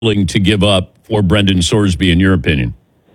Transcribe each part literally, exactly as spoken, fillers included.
willing to give up for Brendan Sorsby, in your opinion?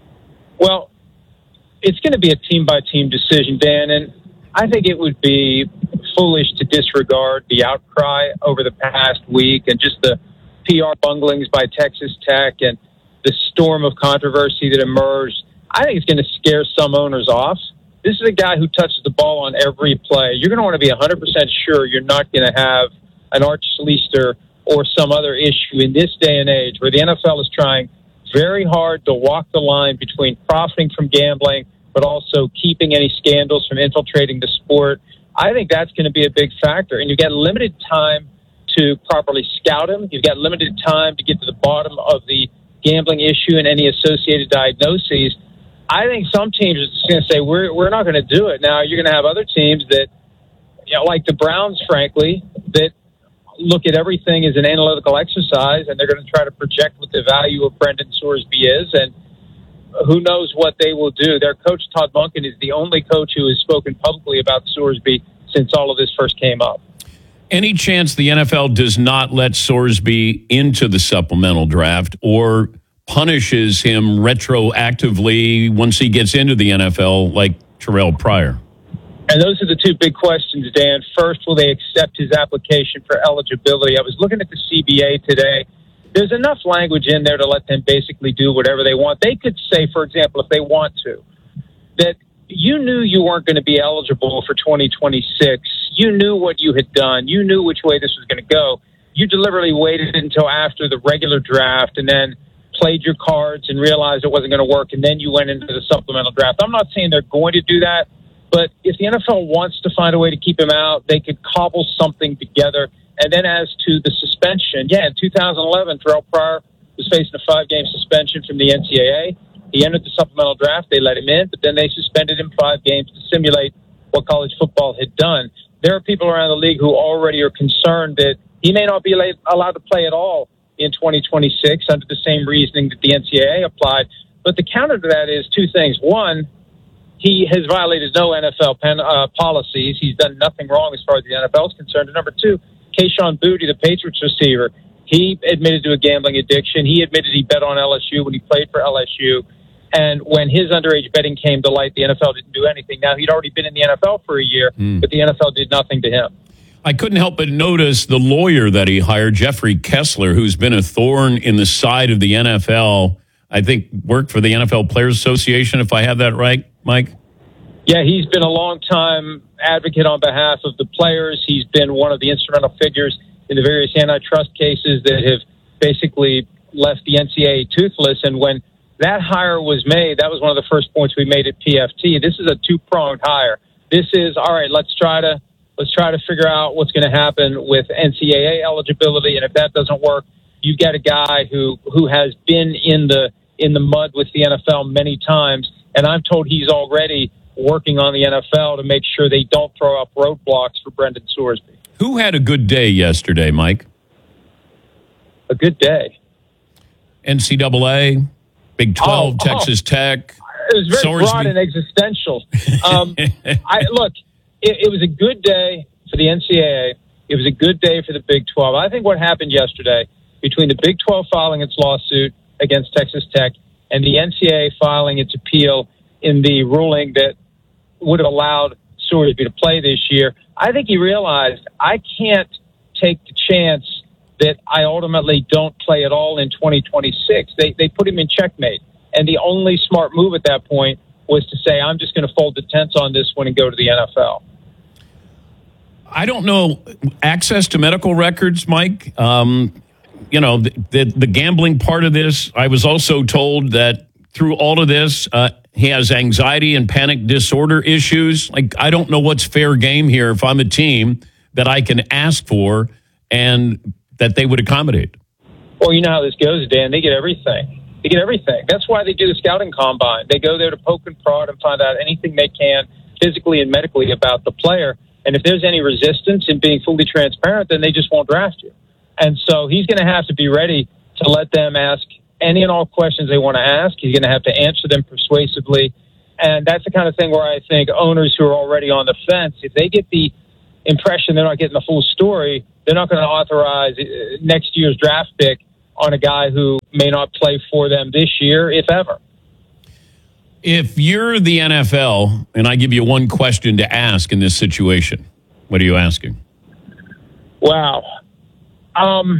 Well, it's going to be a team-by-team decision, Dan, and I think it would be foolish to disregard the outcry over the past week and just the P R bunglings by Texas Tech and the storm of controversy that emerged. I think it's going to scare some owners off. This is a guy who touches the ball on every play. You're going to want to be one hundred percent sure you're not going to have an Art Schlichter or some other issue in this day and age where the N F L is trying very hard to walk the line between profiting from gambling but also keeping any scandals from infiltrating the sport. I think that's going to be a big factor. And you've got limited time to properly scout him. You've got limited time to get to the bottom of the gambling issue and any associated diagnoses. I think some teams are just going to say, we're we're not going to do it. Now, you're going to have other teams that, you know, like the Browns, frankly, that look at everything as an analytical exercise, and they're going to try to project what the value of Brendan Sorsby is, and who knows what they will do. Their coach, Todd Monken, is the only coach who has spoken publicly about Sorsby since all of this first came up. Any chance the N F L does not let Sorsby into the supplemental draft or punishes him retroactively once he gets into the N F L like Terrell Pryor? And those are the two big questions, Dan. First, will they accept his application for eligibility? I was looking at the C B A today. There's enough language in there to let them basically do whatever they want. They could say, for example, if they want to, that you knew you weren't going to be eligible for twenty twenty-six. You knew what you had done. You knew which way this was going to go. You deliberately waited until after the regular draft and then played your cards and realized it wasn't going to work, and then you went into the supplemental draft. I'm not saying they're going to do that, but if the N F L wants to find a way to keep him out, they could cobble something together. And then as to the suspension, yeah, in two thousand eleven, Terrell Pryor was facing a five-game suspension from the N C double A. He entered the supplemental draft. They let him in, but then they suspended him five games to simulate what college football had done. There are people around the league who already are concerned that he may not be allowed to play at all in twenty twenty-six under the same reasoning that the N C double A applied. But the counter to that is two things. One, he has violated no N F L pen, uh, policies. He's done nothing wrong as far as the N F L is concerned. And number two, Kayshon Boutte, the Patriots receiver, he admitted to a gambling addiction. He admitted he bet on L S U when he played for L S U. And when his underage betting came to light, the N F L didn't do anything. Now, he'd already been in the N F L for a year, mm. but the N F L did nothing to him. I couldn't help but notice the lawyer that he hired, Jeffrey Kessler, who's been a thorn in the side of the N F L. I think worked for the N F L Players Association, if I have that right, Mike? Yeah, he's been a long-time advocate on behalf of the players. He's been one of the instrumental figures in the various antitrust cases that have basically left the N C double A toothless. And when that hire was made, that was one of the first points we made at P F T. This is a two-pronged hire. This is, all right, let's try to let's try to figure out what's going to happen with N C double A eligibility. And if that doesn't work, you've got a guy who, who has been in the in the mud with the N F L many times. And I'm told he's already working on the N F L to make sure they don't throw up roadblocks for Brendan Sorsby. Who had a good day yesterday, Mike? A good day. N C double A, Big twelve, oh, Texas oh. Tech. It was very Sorsby. broad and existential. Um, I look, it, it was a good day for the N C double A. It was a good day for the Big twelve. I think what happened yesterday between the Big twelve filing its lawsuit against Texas Tech and the N C double A filing its appeal in the ruling that would have allowed Sorsby to play this year, I think he realized I can't take the chance that I ultimately don't play at all in twenty twenty-six. They they put him in checkmate. And the only smart move at that point was to say, I'm just going to fold the tents on this one and go to the N F L. I don't know. Access to medical records, Mike, um, you know, the, the, the gambling part of this, I was also told that through all of this, uh, he has anxiety and panic disorder issues. Like, I don't know what's fair game here if I'm a team that I can ask for and that they would accommodate. Well, you know how this goes, Dan. They get everything. They get everything. That's why they do the scouting combine. They go there to poke and prod and find out anything they can physically and medically about the player. And if there's any resistance in being fully transparent, then they just won't draft you. And so he's going to have to be ready to let them ask any and all questions they want to ask. He's going to have to answer them persuasively. And that's the kind of thing where I think owners who are already on the fence, if they get the impression they're not getting the full story, they're not going to authorize next year's draft pick on a guy who may not play for them this year, if ever. If you're the N F L and I give you one question to ask in this situation, what are you asking? Wow. Um,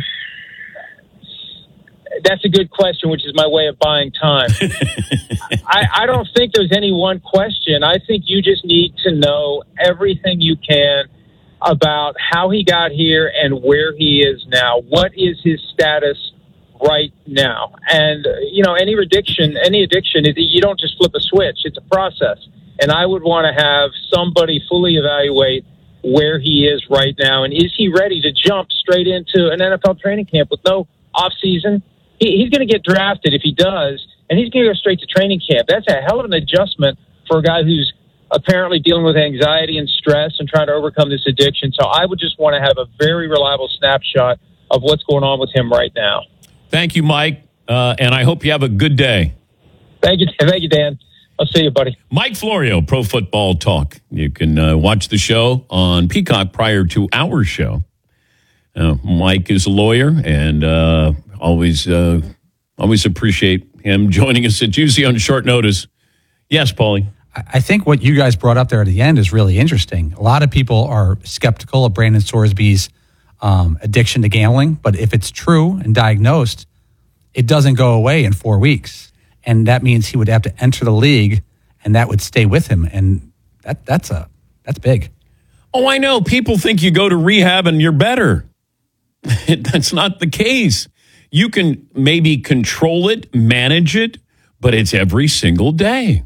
that's a good question, which is my way of buying time. I, I don't think there's any one question. I think you just need to know everything you can about how he got here and where he is now. What is his status right now? And, uh, you know, any addiction, any addiction, you don't just flip a switch. It's a process. And I would want to have somebody fully evaluate where he is right now. And is he ready to jump straight into an N F L training camp with no offseason? He, he's going to get drafted if he does, and he's going to go straight to training camp. That's a hell of an adjustment for a guy who's apparently dealing with anxiety and stress and trying to overcome this addiction. So I would just want to have a very reliable snapshot of what's going on with him right now. Thank you, Mike, uh, and I hope you have a good day. Thank you, thank you, Dan. I'll see you, buddy. Mike Florio, Pro Football Talk. You can uh, watch the show on Peacock prior to our show. Uh, Mike is a lawyer, and uh, always uh, always appreciate him joining us. It's usually on short notice. Yes, Paulie? I think what you guys brought up there at the end is really interesting. A lot of people are skeptical of Brandon Sorsby's um, addiction to gambling, but if it's true and diagnosed, it doesn't go away in four weeks. And that means he would have to enter the league, and that would stay with him. And that that's a that's big. Oh, I know. People think you go to rehab and you're better. That's not the case. You can maybe control it, manage it, but it's every single day.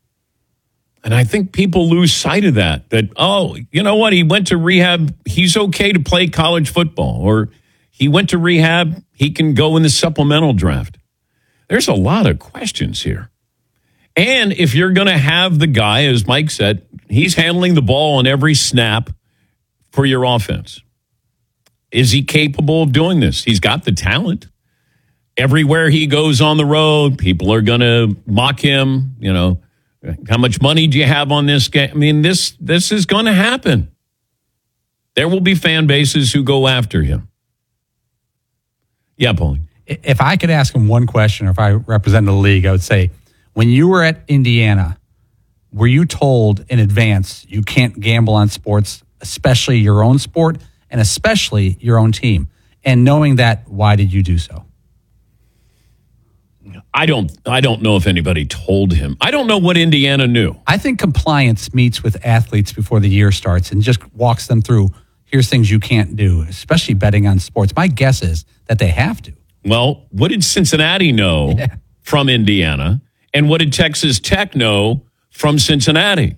And I think people lose sight of that, that, oh, you know what? He went to rehab. He's okay to play college football. Or he went to rehab. He can go in the supplemental draft. There's a lot of questions here. And if you're going to have the guy, as Mike said, he's handling the ball on every snap for your offense. Is he capable of doing this? He's got the talent. Everywhere he goes on the road, people are going to mock him. You know, how much money do you have on this game? I mean, this this is going to happen. There will be fan bases who go after him. Yeah, Paulie. If I could ask him one question, or if I represented the league, I would say, when you were at Indiana, were you told in advance you can't gamble on sports, especially your own sport and especially your own team? And knowing that, why did you do so? I don't I don't know if anybody told him. I don't know what Indiana knew. I think compliance meets with athletes before the year starts and just walks them through, here's things you can't do, especially betting on sports. My guess is that they have to. Well, what did Cincinnati know yeah. from Indiana? And what did Texas Tech know from Cincinnati?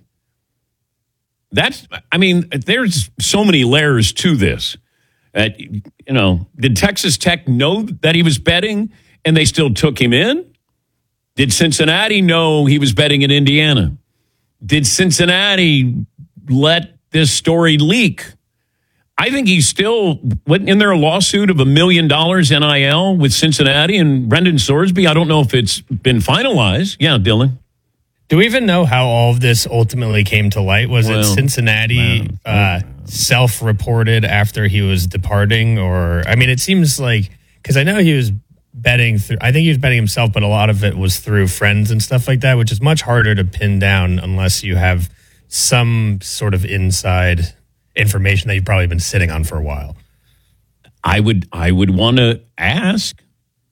That's, I mean, there's so many layers to this. Uh, you know, did Texas Tech know that he was betting and they still took him in? Did Cincinnati know he was betting in Indiana? Did Cincinnati let this story leak? I think he's still, in there a lawsuit of a million dollars N I L with Cincinnati and Brendan Sorsby? I don't know if it's been finalized. Yeah, Dylan. Do we even know how all of this ultimately came to light? Was well, it Cincinnati uh, self-reported after he was departing? Or, I mean, it seems like, because I know he was betting through, I think he was betting himself, but a lot of it was through friends and stuff like that, which is much harder to pin down unless you have some sort of inside information that you've probably been sitting on for a while. I would I would want to ask.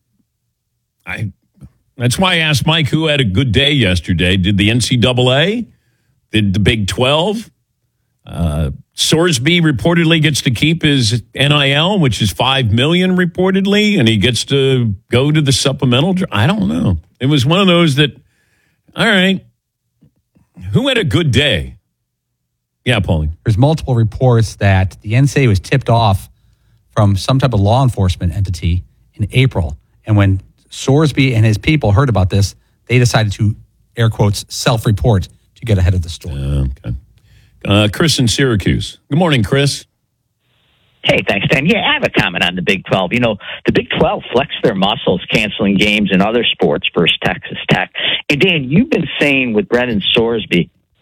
I that's why I asked Mike who had a good day yesterday. Did the N C double A? Did the Big twelve? Uh, Sorsby reportedly gets to keep his N I L, which is five million dollars reportedly, and he gets to go to the supplemental. I don't know. It was one of those that, all right, who had a good day? Yeah, Paulie. There's multiple reports that the N C A A was tipped off from some type of law enforcement entity in April. And when Sorsby and his people heard about this, they decided to, air quotes, self-report to get ahead of the story. Uh, okay. Uh, Chris in Syracuse. Good morning, Chris. Hey, thanks, Dan. Yeah, I have a comment on the Big twelve. You know, the Big twelve flexed their muscles canceling games in other sports versus Texas Tech. And, Dan, you've been saying with Brendan Sorsby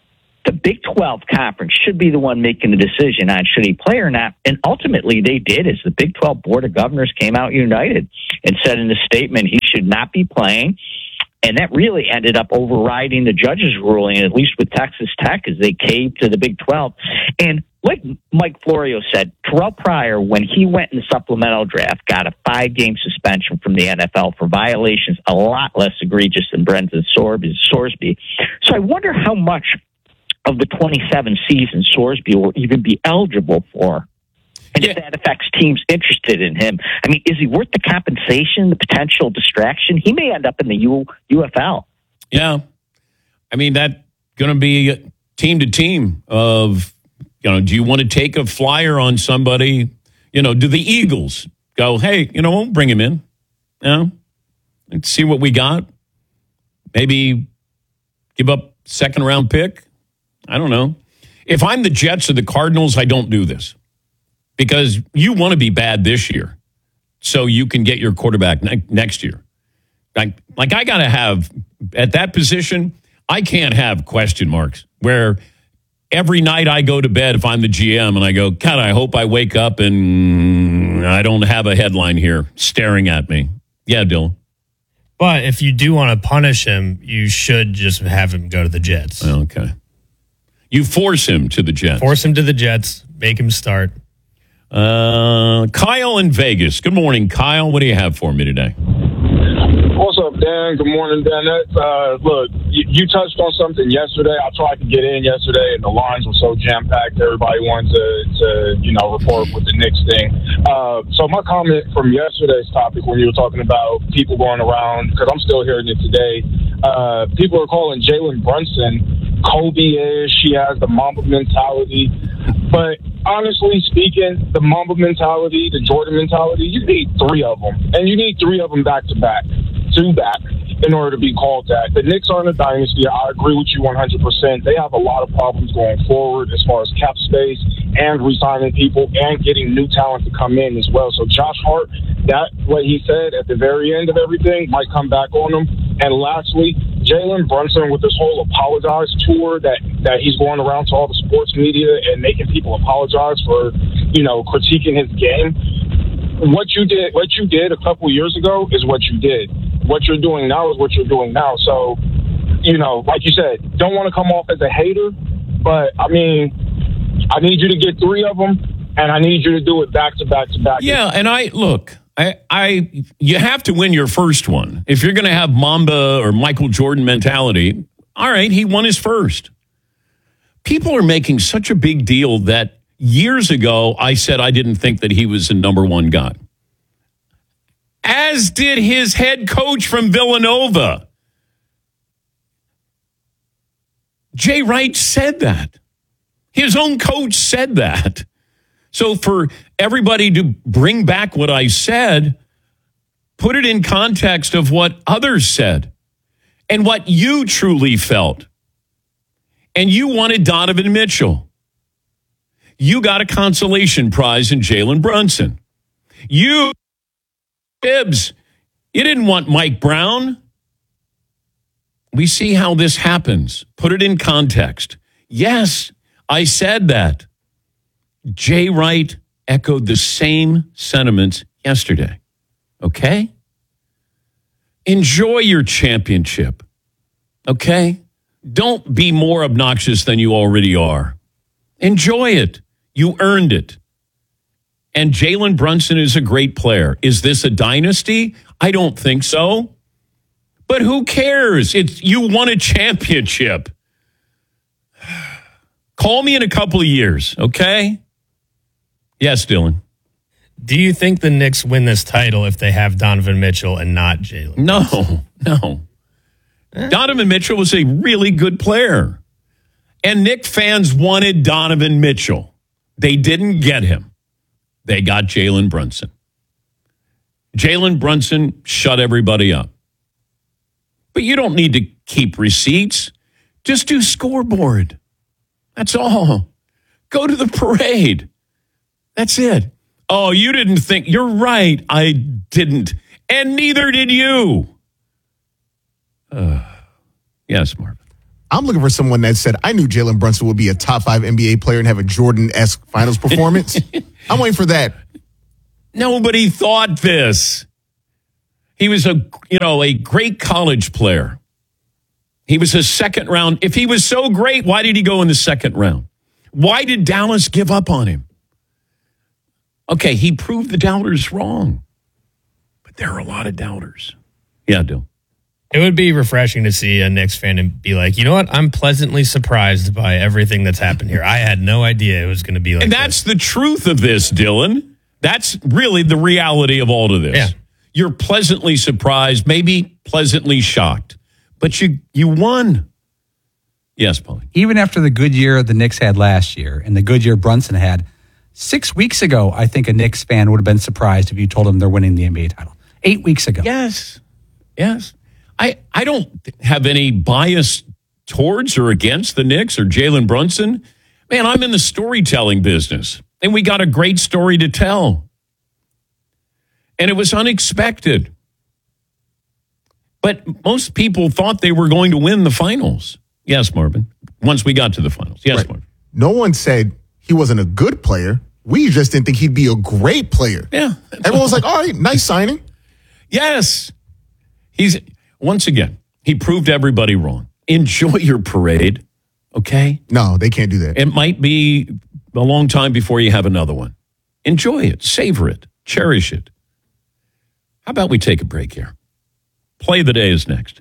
the Big twelve conference should be the one making the decision on should he play or not. And ultimately they did, as the Big twelve Board of Governors came out united and said in a statement he should not be playing. And that really ended up overriding the judge's ruling, at least with Texas Tech, as they caved to the Big twelve. And like Mike Florio said, Terrell Pryor, when he went in the supplemental draft, got a five-game suspension from the N F L for violations a lot less egregious than Brendan Sorsby. So I wonder how much of the twenty-seven season Sorsby will even be eligible for. And yeah. if that affects teams interested in him. I mean, is he worth the compensation, the potential distraction? He may end up in the U- UFL. Yeah. I mean, that's going to be team to team of, you know, do you want to take a flyer on somebody? You know, do the Eagles go, hey, you know, we'll bring him in, you know, and see what we got? Maybe give up second round pick? I don't know. If I'm the Jets or the Cardinals, I don't do this. Because you want to be bad this year so you can get your quarterback ne- next year. Like, like I got to have, at that position, I can't have question marks where every night I go to bed, if I'm the G M, and I go, God, I hope I wake up and I don't have a headline here staring at me. Yeah, Dylan. But if you do want to punish him, you should just have him go to the Jets. Okay. You force him to the Jets. Force him to the Jets. Make him start. Uh, Kyle in Vegas. Good morning, Kyle. What do you have for me today? What's up, Dan? Good morning, Dan. Uh, look, you, you touched on something yesterday. I tried to get in yesterday, and the lines were so jam-packed. Everybody wanted to, to you know, report with the Knicks thing. Uh, so my comment from yesterday's topic when you were talking about people going around, because I'm still hearing it today, uh, people are calling Jalen Brunson Kobe-ish. He has the Mamba mentality. But honestly speaking, the Mamba mentality, the Jordan mentality, you need three of them. And you need three of them back-to-back, two-back, in order to be called that. The Knicks aren't a dynasty. I agree with you one hundred percent. They have a lot of problems going forward as far as cap space and re-signing people and getting new talent to come in as well. So Josh Hart, that what he said at the very end of everything might come back on him. And lastly, Jalen Brunson with this whole apologize tour that, that he's going around to all the sports media and making people apologize for, you know, critiquing his game. What you did, what you did a couple years ago is what you did. What you're doing now is what you're doing now. So, you know, like you said, don't want to come off as a hater, but I mean, I need you to get three of them, and I need you to do it back to back to back. Yeah, and I look. I, I, you have to win your first one. If you're going to have Mamba or Michael Jordan mentality, all right, he won his first. People are making such a big deal that years ago I said I didn't think that he was a number one guy. As did his head coach from Villanova. Jay Wright said that. His own coach said that. So for everybody to bring back what I said, put it in context of what others said and what you truly felt. And you wanted Donovan Mitchell. You got a consolation prize in Jalen Brunson. You, Tibbs, you didn't want Mike Brown. We see how this happens. Put it in context. Yes, I said that. Jay Wright echoed the same sentiments yesterday. Okay? Enjoy your championship. Okay? Don't be more obnoxious than you already are. Enjoy it. You earned it. And Jalen Brunson is a great player. Is this a dynasty? I don't think so. But who cares? It's you won a championship. Call me in a couple of years, okay? Yes, Dylan. Do you think the Knicks win this title if they have Donovan Mitchell and not Jalen? No, no. Eh? Donovan Mitchell was a really good player. And Knick fans wanted Donovan Mitchell. They didn't get him. They got Jalen Brunson. Jalen Brunson shut everybody up. But you don't need to keep receipts. Just do scoreboard. That's all. Go to the parade. That's it. Oh, you didn't think. You're right. I didn't. And neither did you. Uh, yes, Marvin. I'm looking for someone that said, I knew Jalen Brunson would be a top five N B A player and have a Jordan-esque finals performance. I'm waiting for that. Nobody thought this. He was a, you know, a great college player. He was a second round. If he was so great, why did he go in the second round? Why did Dallas give up on him? Okay, he proved the doubters wrong. But there are a lot of doubters. Yeah, Dill. It would be refreshing to see a Knicks fan and be like, you know what? I'm pleasantly surprised by everything that's happened here. I had no idea it was going to be like And that's this. the truth of this, Dylan. That's really the reality of all of this. Yeah. You're pleasantly surprised, maybe pleasantly shocked. But you you won. Yes, Paulie. Even after the good year the Knicks had last year and the good year Brunson had, six weeks ago, I think a Knicks fan would have been surprised if you told them they're winning the N B A title. Eight weeks ago. Yes. Yes. I, I don't have any bias towards or against the Knicks or Jalen Brunson. Man, I'm in the storytelling business, and we got a great story to tell. And it was unexpected. But most people thought they were going to win the finals. Yes, Marvin. Once we got to the finals. Yes, Right. Marvin. No one said he wasn't a good player. We just didn't think he'd be a great player. Yeah. Everyone was like, all right, nice signing. Yes. He's, once again, he proved everybody wrong. Enjoy your parade, okay? No, they can't do that. It might be a long time before you have another one. Enjoy it, savor it, cherish it. How about we take a break here? Play of the day is next.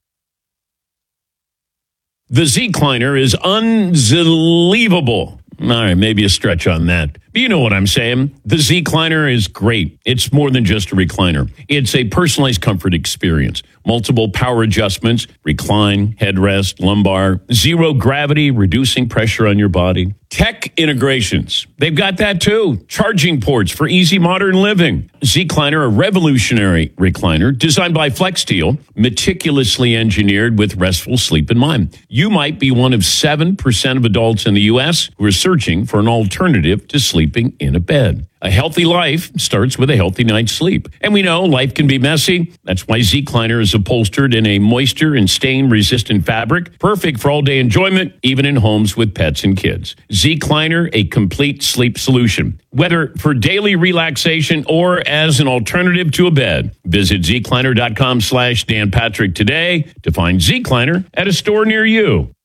The Z-Kleiner is unbelievable. All right, maybe a stretch on that. But you know what I'm saying. The Z-Kleiner is great. It's more than just a recliner. It's a personalized comfort experience. Multiple power adjustments, recline, headrest, lumbar, zero gravity, reducing pressure on your body. Tech integrations. They've got that too. Charging ports for easy modern living. Z-Kleiner, a revolutionary recliner designed by FlexSteel, meticulously engineered with restful sleep in mind. You might be one of seven percent of adults in the U S who are searching for an alternative to sleeping in a bed. A healthy life starts with a healthy night's sleep. And we know life can be messy. That's why Z-Kleiner is upholstered in a moisture and stain-resistant fabric, perfect for all-day enjoyment, even in homes with pets and kids. Z-Kleiner, a complete sleep solution. Whether for daily relaxation or as an alternative to a bed, visit zkleiner.com slash Dan Patrick today to find Z-Kleiner at a store near you.